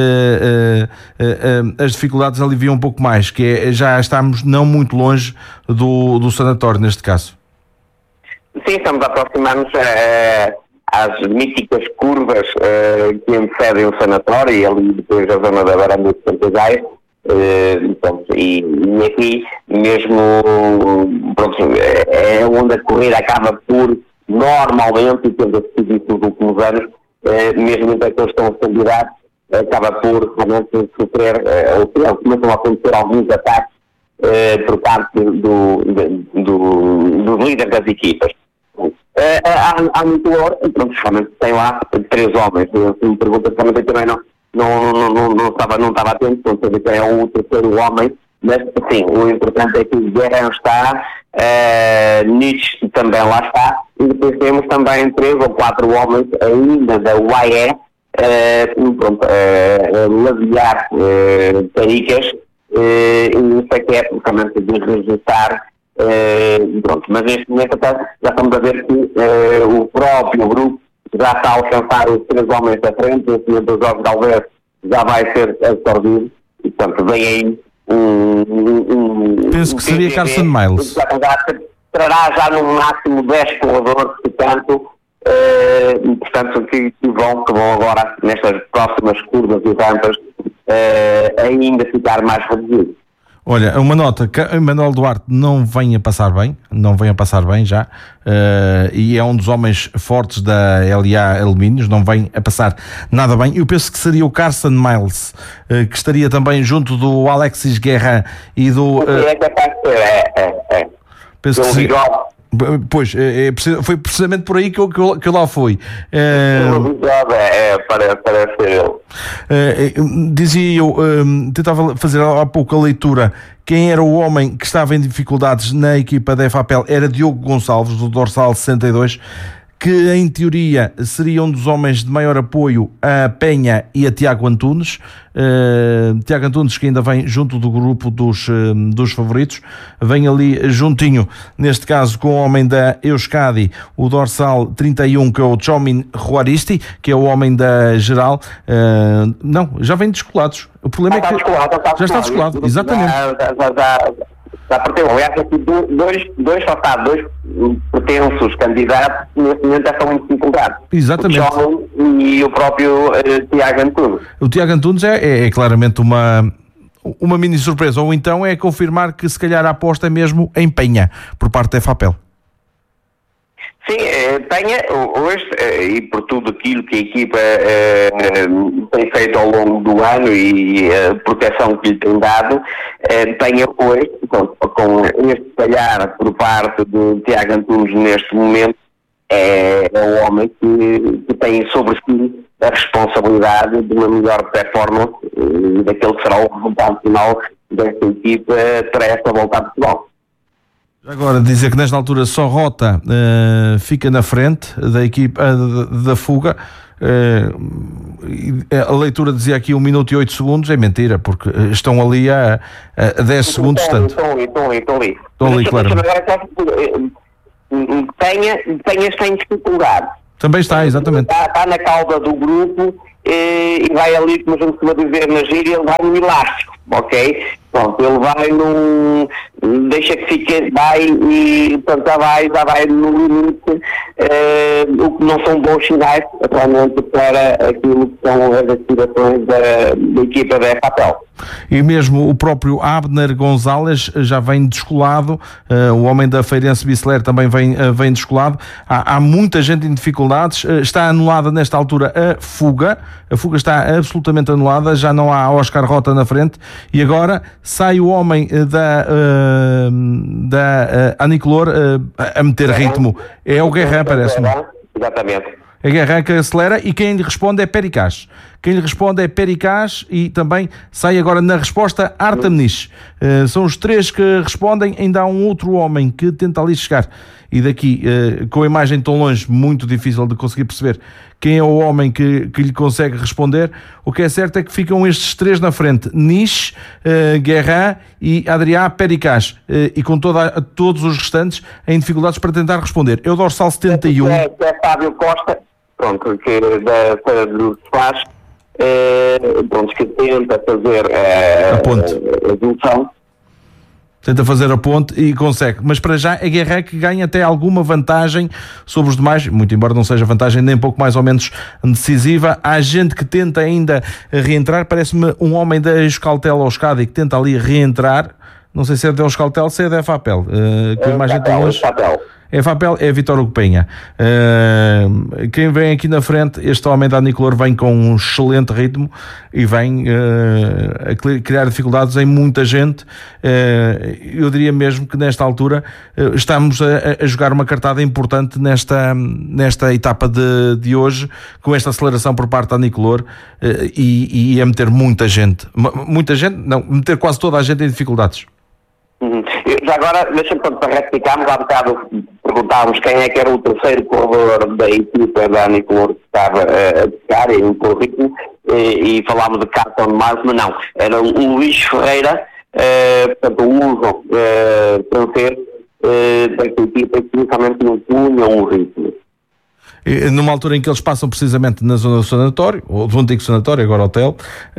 as dificuldades aliviam um pouco mais, que é, já estamos não muito longe do sanatório neste caso. Sim, estamos a aproximar-nos às míticas curvas que antecedem o sanatório e ali depois a zona da Baranda de Santigais. E aqui mesmo, pronto, é onde a corrida acaba por, normalmente, e tendo assistido isso nos últimos anos, mesmo entre aqueles que estão a candidatos, acaba por realmente sofrer, ou começam a acontecer alguns ataques por parte dos líderes das equipas. Há muito hora, pronto, realmente tem lá 3 homens. Se me pergunta, realmente também não estava atento, não sei que é o terceiro homem, mas sim, o importante é que o Guerra está, Nietzsche também lá está, e depois temos também 3 ou 4 homens ainda da UAE, ladear taricas, e isso é que é realmente de registrar. Pronto, mas neste momento já estamos a ver que o próprio grupo já está a alcançar os 3 homens da frente, o senhor dos Jorge Galvez já vai ser absorvido, e portanto vem aí penso que seria Carson Miles. Trará já no máximo 10 corredores, portanto, que vão agora nestas próximas curvas e rampas ainda ficar mais reduzidos. Olha, uma nota, que Emanuel Duarte não vem a passar bem já, e é um dos homens fortes da LA Alumínios, não vem a passar nada bem. Eu penso que seria o Carson Miles, que estaria também junto do Alexis Guerra e do... É capaz de ser, penso que seria... Pois, foi precisamente por aí que eu lá fui. Parece ele. Dizia eu, tentava fazer há pouco a leitura. Quem era o homem que estava em dificuldades na equipa da FAPEL era Diogo Gonçalves, do dorsal 62, que em teoria seria um dos homens de maior apoio a Penha e a Tiago Antunes. Tiago Antunes, que ainda vem junto do grupo dos favoritos, vem ali juntinho, neste caso com o homem da Euskadi, o dorsal 31, que é o Chomin Juaristi, que é o homem da geral. Não, já vem descolados. O problema é que já está descolado, exatamente. Já partiu. Aliás, aqui dois pretensos candidatos neste momento já estão em dificuldade. Exatamente. O John e o próprio Tiago Antunes. O Tiago Antunes é claramente uma mini surpresa, ou então é confirmar que se calhar a aposta é mesmo em Penha, por parte da FAPEL. Sim, Penha, hoje, e por tudo aquilo que a equipa tem feito ao longo do ano e a proteção que lhe tem dado, Penha hoje, com este falhar por parte de Tiago Antunes neste momento, é o homem que tem sobre si a responsabilidade de uma melhor performance e daquele que será o resultado final desta equipa para esta volta a Portugal. Agora, dizer que nesta altura só Rota fica na frente da equipa da fuga. A leitura dizia aqui 1 minuto e 8 segundos, é mentira, porque estão ali a 10 segundos. Estão ali, claro. Penha está em dificuldade. Também está, exatamente. Está na cauda do grupo e vai ali, como a gente costuma dizer na gíria, ele vai no elástico, ok? Pronto, ele vai num... deixa que fique, vai e portanto já vai no limite, o que não são bons sinais atualmente para aquilo que são as aspirações da equipa da FAPEL. E mesmo o próprio Abner Gonzalez já vem descolado, o homem da Feirense Biceleiro também vem descolado. Há muita gente em dificuldades, está anulada nesta altura a fuga está absolutamente anulada, já não há Oscar Rota na frente, e agora sai o homem da Anicolor a meter ritmo. É o Guerra, parece-me. Exatamente. É Guerra que acelera e quem lhe responde é Pericaz. E também sai agora na resposta Artemnis. São os três que respondem, ainda há um outro homem que tenta ali chegar. E daqui, com a imagem tão longe, muito difícil de conseguir perceber quem é o homem que lhe consegue responder. O que é certo é que ficam estes três na frente: Nish, Guerra e Adrià Pericaz. E com todos os restantes em dificuldades para tentar responder. É o dorsal 71. É Fábio Costa, pronto, que do Flash, pronto, que tenta fazer a ponte. A junção. Tenta fazer a ponte e consegue, mas para já é Guerra que ganha até alguma vantagem sobre os demais, muito embora não seja vantagem nem pouco mais ou menos decisiva. Há gente que tenta ainda reentrar, parece-me um homem da Euskaltel ao Escada e que tenta ali reentrar, não sei se é da Euskaltel, se é da FAPEL, que a imagem tem hoje. É FAPEL, é Vitor Hugo Penha. Quem vem aqui na frente, este homem da Anicolor, vem com um excelente ritmo e vem a criar dificuldades em muita gente. Eu diria mesmo que nesta altura estamos a jogar uma cartada importante nesta etapa de hoje, com esta aceleração por parte da Anicolor e a meter muita gente, meter quase toda a gente em dificuldades. Já agora, deixa-me para retificarmos, há bocado perguntávamos quem é que era o terceiro corredor da equipa da Anicolor que estava a tocar em currículo e falámos de Carton Mars, mas não, era o Luís Ferreira, portanto o uso francês desta equipa que realmente não punha um ritmo. Numa altura em que eles passam precisamente na zona do sanatório, ou do antigo sanatório, agora hotel,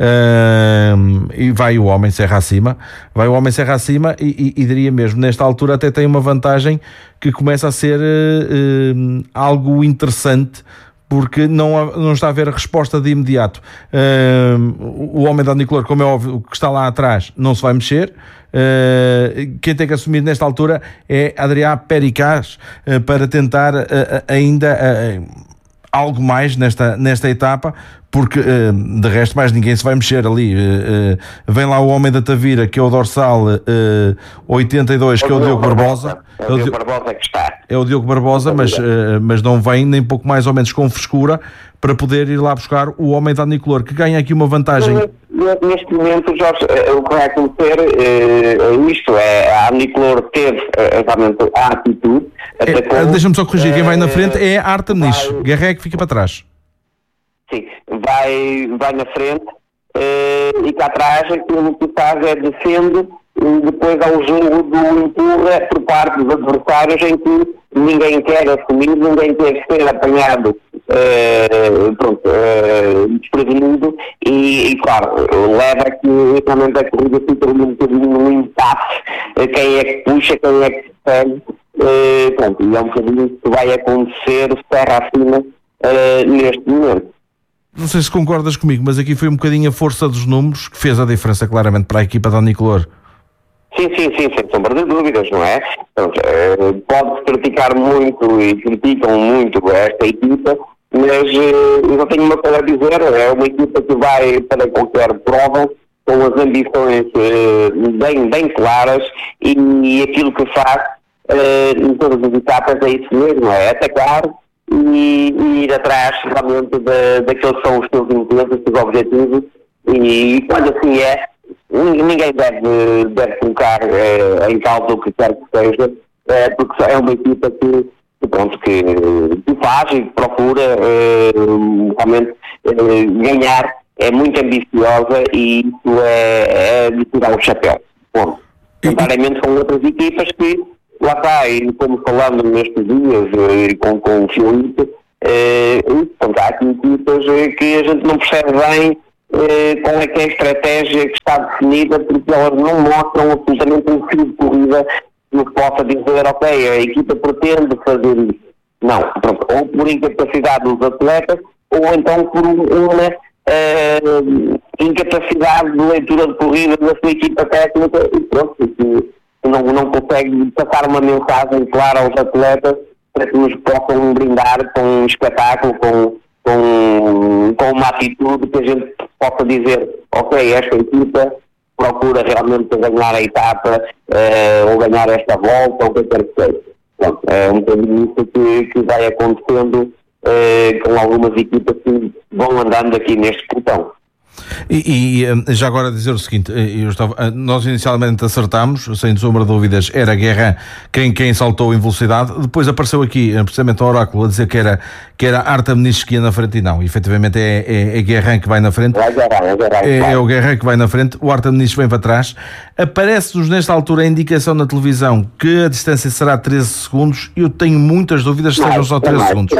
e vai o homem serra acima e diria mesmo, nesta altura até tem uma vantagem que começa a ser algo interessante, porque não está a haver a resposta de imediato. O homem da Anicolor, como é óbvio, que está lá atrás, não se vai mexer. Quem tem que assumir nesta altura é Adrià Pericaz, para tentar ainda algo mais nesta etapa, porque de resto mais ninguém se vai mexer ali. Vem lá o homem da Tavira, que é o dorsal 82, que é o Diogo Barbosa. É o Diogo Barbosa que está. É o Diogo Barbosa, mas não vem nem pouco mais ou menos com frescura para poder ir lá buscar o homem da Anicolor, que ganha aqui uma vantagem. Neste momento, Jorge, o que vai acontecer isto é, a Anicolor teve realmente a atitude. Deixa-me só corrigir, quem vai na frente é a Artemnis, Guerra que fica para trás. Sim, vai na frente e cá atrás aquilo que faz é defende depois ao jogo do empurra por parte dos adversários, em que ninguém quer assumir, ninguém quer ser apanhado desprevenido e claro, leva a que realmente a corrida fica um bocadinho no impasse, quem é que puxa, quem é que se segue, e é um bocadinho que vai acontecer serra acima neste momento. Não sei se concordas comigo, mas aqui foi um bocadinho a força dos números que fez a diferença claramente para a equipa da Anicolor. Sim, sem sombra de dúvidas, não é? Portanto, pode-se criticar muito e criticam muito esta equipa, mas eu só tenho uma coisa a dizer, é uma equipa que vai para qualquer prova com as ambições bem claras e aquilo que faz em todas as etapas é isso mesmo, é atacar e ir atrás realmente daqueles que são os seus interesses, os seus objetivos e quando assim é, ninguém deve colocar em causa o que quer que seja, porque é uma equipa que faz e que procura realmente ganhar, é muito ambiciosa e isso é de tirar o chapéu. Bom, comparativamente com outras equipas que, lá está, e como falando nestes dias com o Filipe, há aqui equipas que a gente não percebe bem qual é que é a estratégia que está definida, porque elas não mostram absolutamente um fio de corrida que possa dizer, ok, a equipa pretende fazer isso. Não, pronto, ou por incapacidade dos atletas, ou então por uma incapacidade de leitura de corrida da sua equipa técnica e pronto, que não consegue passar uma mensagem clara aos atletas para que nos possam brindar com um espetáculo, com uma atitude que a gente possa dizer, ok, esta equipa procura realmente ganhar a etapa ou ganhar esta volta ou o que quer que seja. Pronto, é um bocadinho isso que vai acontecendo com algumas equipas que vão andando aqui neste pelotão. E já agora dizer o seguinte, nós inicialmente acertámos, sem sombra de dúvidas, era Guerrin quem saltou em velocidade, depois apareceu aqui, precisamente o oráculo, a dizer que era Artem Nishki que ia na frente, e não, efetivamente é Guerrin que vai na frente, é o Guerrin que vai na frente, o Artem Nishki vem para trás. Aparece-nos nesta altura a indicação na televisão que a distância será 13 segundos, e eu tenho muitas dúvidas se sejam só 13 segundos.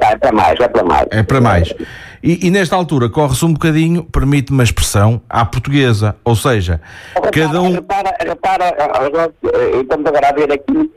É para mais. E nesta altura corre-se um bocadinho, permite-me a expressão, à portuguesa, ou seja, cada um... Repara, estamos agora a ver aqui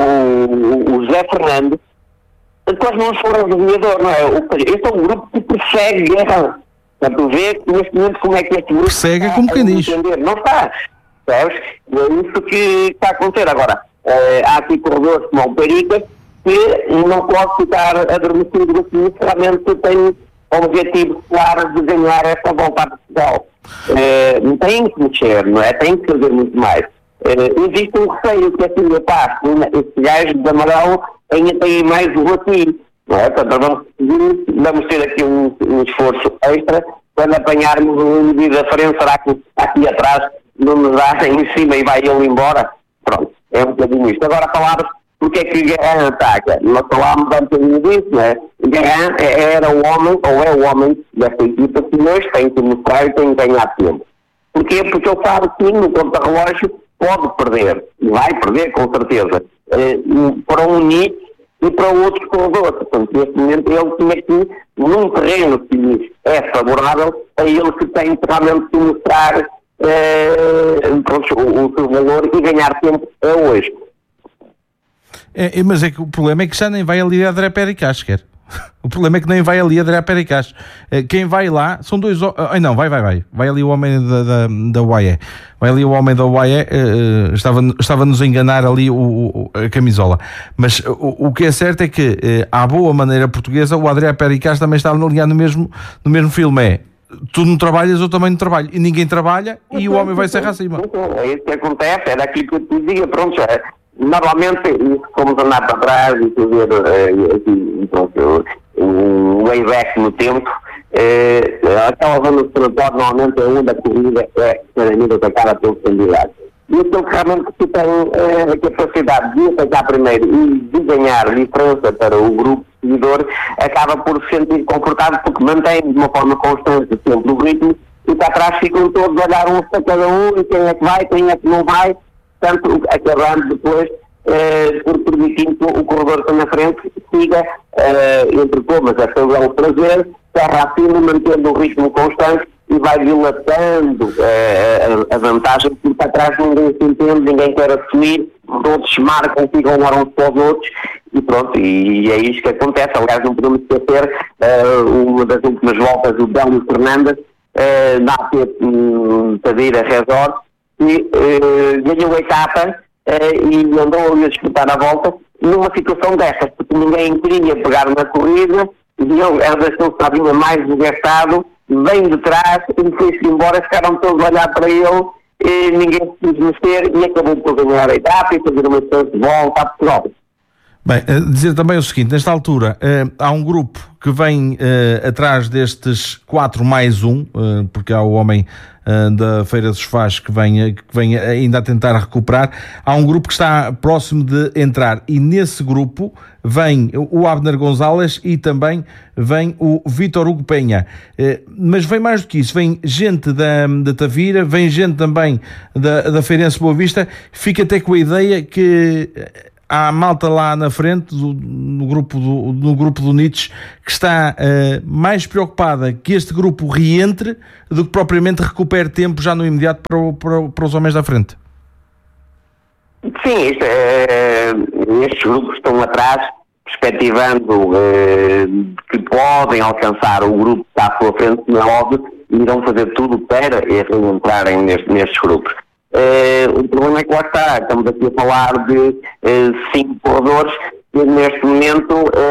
o José Fernando, com as mãos fora do ganhador, não é? Este é um grupo que persegue Guerra. Portanto, vê neste momento como é que este grupo persegue como quem diz. Não está, sabes? É isso que está a acontecer. Agora, há aqui corredores como o Perica que não pode ficar adormecido, que realmente tem objetivo claro de ganhar esta volta a Portugal. Tem que mexer, não é? Tem que fazer muito mais. Existe um receio que assim eu passo, estes gajos de amarelo ainda têm mais um aqui, não é? Portanto, vamos ter aqui um esforço extra quando apanharmos um indivíduo da frente, será que aqui atrás não nos dá em cima e vai ele embora? Pronto, é um bocadinho isto. Agora falar porque é que Guerrin ataca? Nós falámos antes disso, não é? Guerrin era o homem, ou é o homem desta equipa que hoje tem que mostrar e tem que ganhar tempo. Porquê? Porque ele sabe que no contra-relógio pode perder, e vai perder com certeza, para um Nick e para outros corredores. Portanto, neste momento ele tinha que, num terreno que é favorável, a ele que tem realmente que mostrar o seu valor e ganhar tempo é hoje. Mas é que o problema é que já nem vai ali a André Pericas, quer? O problema é que nem vai ali a André Pericas. Quem vai lá são dois... não, vai. Vai ali o homem da UAE. Vai ali o homem da UAE. Estava-nos a enganar ali a camisola. Mas o que é certo é que, à boa maneira portuguesa, o André Pericas também está alinhado no mesmo filme. Tu não trabalhas, eu também não trabalho. E ninguém trabalha e o homem vai ser acima. É isso que acontece. Era aquilo que eu te dizia. Pronto, normalmente, fomos andar para trás e fazer um way back no tempo. Aquela zona de sanatório, normalmente, onde a corrida é claramente atacada pelos candidatos. E aquele que realmente tem a capacidade de atacar primeiro e de ganhar diferença para o grupo seguidor, acaba por se sentir confortável porque mantém de uma forma constante sempre o ritmo e para trás ficam todos a olhar uns para cada um e quem é que vai, quem é que não vai. Portanto, acabando depois por permitir que o corredor que está na frente siga entre comas a fazer o prazer, terra acima, mantendo o ritmo constante e vai dilatando a vantagem, porque para trás ninguém se entende, ninguém quer assumir, os outros marcam, ficam uns para os outros e pronto, e é isto que acontece. Aliás, não podemos esquecer uma das últimas voltas do Belo Fernandes na AP Tadeira Resort, que ganhou a etapa e andou ali a disputar a volta numa situação destas, porque ninguém queria pegar na corrida, e ele deixou-se a vinha mais desgastado, vem de trás e foi-se embora, ficaram todos a olhar para ele, e ninguém se quis mexer e acabou por ganhar a etapa e fazer uma excelente volta a Portugal. Bem, dizer também o seguinte, nesta altura há um grupo que vem atrás destes 4 mais 1, porque há o homem da Feira dos Fás que vem ainda a tentar recuperar. Há um grupo que está próximo de entrar e nesse grupo vem o Abner Gonzalez e também vem o Vítor Hugo Penha. Mas vem mais do que isso, vem gente da Tavira, vem gente também da Feirense Boa Vista. Fica até com a ideia que há malta lá na frente no grupo do Nietzsche que está mais preocupada que este grupo reentre do que propriamente recupere tempo já no imediato para os homens da frente. Sim, estes grupos estão atrás, perspectivando que podem alcançar o grupo que está à sua frente, não é óbvio, e irão fazer tudo para reentrarem nestes grupos. O problema é que lá está, estamos aqui a falar de 5 corredores que neste momento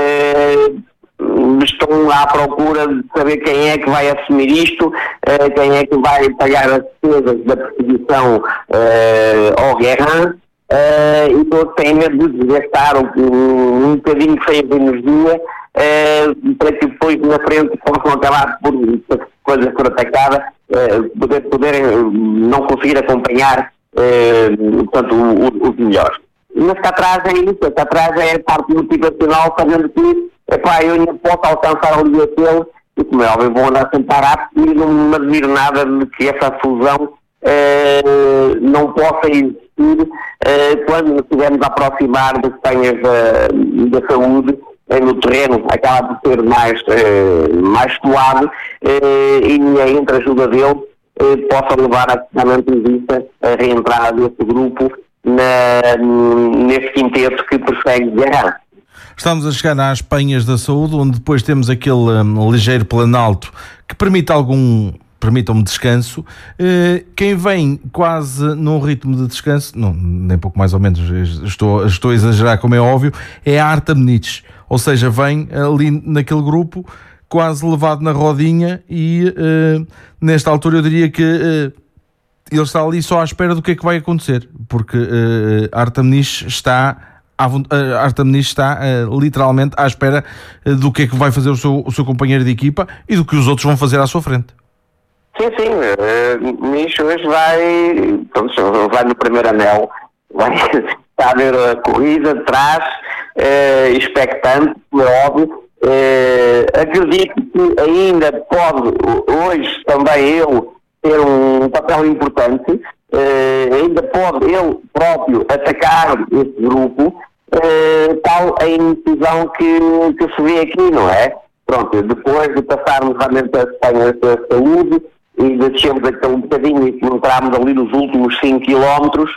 estão à procura de saber quem é que vai assumir isto, quem é que vai pagar as despesas da perseguição ao Guerrin, e todos têm medo de desgastar um bocadinho cheio de energia para que depois na frente possam acabar por coisas por atacada, poderem não conseguir acompanhar portanto, os melhores. Mas cá atrás é isso, cá atrás é a parte motivacional, sabendo que eu ainda posso alcançar o dia aquele, e como é óbvio, vou andar sempre parar e não me admiro nada de que essa fusão não possa existir quando nos estivermos a aproximar das penhas da saúde. No terreno acaba por ser mais suave e a entreajuda dele possa levar absolutamente em vista a reentrada desse grupo nesse quinteto que persegue Guerrin. Estamos a chegar às penhas da saúde, onde depois temos aquele ligeiro planalto que permita-me descanso. Quem vem quase num ritmo de descanso, nem pouco mais ou menos, estou a exagerar como é óbvio, é a Artem Nietzsche. Ou seja, vem ali naquele grupo quase levado na rodinha e nesta altura eu diria que ele está ali só à espera do que é que vai acontecer, porque Artem Nietzsche está literalmente à espera do que é que vai fazer o seu companheiro de equipa e do que os outros vão fazer à sua frente. Sim, Nietzsche hoje vai no primeiro anel, está a ver a corrida de trás, expectante, como é óbvio. Acredito que ainda pode hoje também ele ter um papel importante, ainda pode ele próprio atacar esse grupo, tal a indecisão que se vê aqui, não é? Pronto, depois de passarmos realmente as penhas da saúde e descemos aquele um bocadinho e entrarmos ali nos últimos 5 km,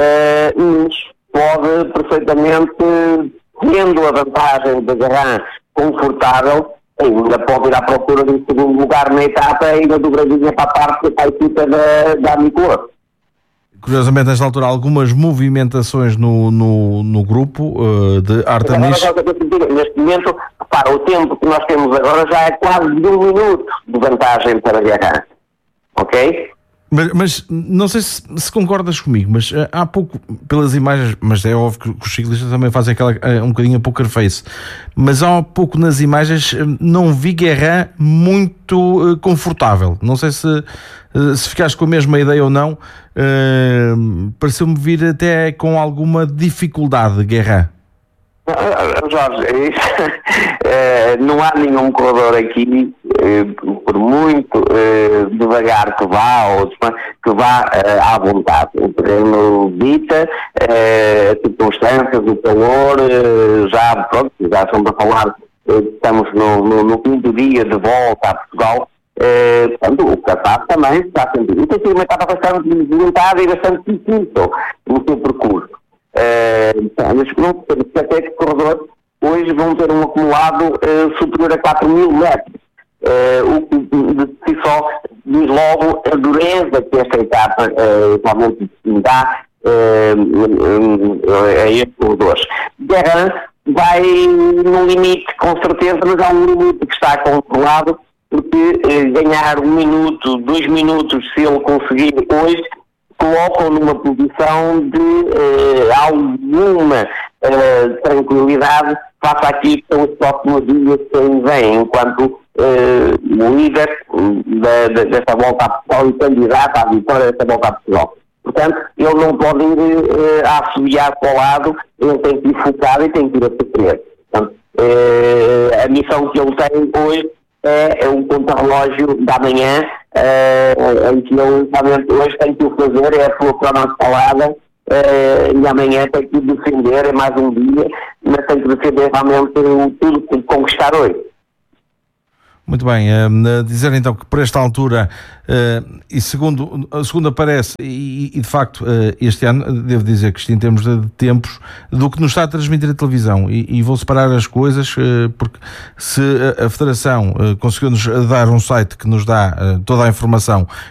pode perfeitamente, tendo a vantagem da Guerrin confortável, ainda pode ir à procura de um segundo lugar na etapa, ainda dobradinha para a parte da equipa da Amicoa. Curiosamente, nesta altura, algumas movimentações no grupo de Artem Nietzsche. Neste momento, repara, o tempo que nós temos agora já é quase de 1 minuto de vantagem para a Guerrin. Ok? Mas não sei se concordas comigo, mas há pouco, pelas imagens, mas é óbvio que os ciclistas também fazem um bocadinho a poker face, mas há pouco nas imagens não vi Guerrin muito confortável. Não sei se ficaste com a mesma ideia ou não. Pareceu-me vir até com alguma dificuldade Guerrin. Jorge, não há nenhum corredor aqui, por muito devagar que vá à vontade. O terreno dita, as circunstâncias, o calor, já estamos a falar, estamos no 5º dia de volta a Portugal. Portanto, o cansaço também está a sentir. E tem sido uma etapa bastante movimentada e bastante difícil no seu percurso. Até que os corredores hoje vão ter um acumulado superior a 4.000 metros, o que de si só diz logo a dureza que esta etapa realmente dá a estes corredores. Guerin vai num limite, com certeza, mas há um limite que está controlado, porque ganhar 1 minuto, 2 minutos, se ele conseguir hoje, colocam numa posição de alguma tranquilidade face àquilo que são os próximos dias que aí vêm, enquanto o líder desta volta a Portugal e candidato à vitória desta volta a Portugal. Portanto, ele não pode ir a assobiar para o lado, ele tem que ir focado e tem que ir a sofrer. Portanto, a missão que ele tem hoje é um contra-relógio da manhã, em que ele realmente hoje tem que o fazer, é a sua próxima escalada, e amanhã tem que defender, é mais um dia, mas tem que defender realmente tudo que conquistar hoje. Muito bem, dizer então que por esta altura, e segundo aparece, e de facto este ano, devo dizer que isto em termos de tempos, do que nos está a transmitir a televisão, e vou separar as coisas, porque se a Federação conseguiu-nos dar um site que nos dá toda a informação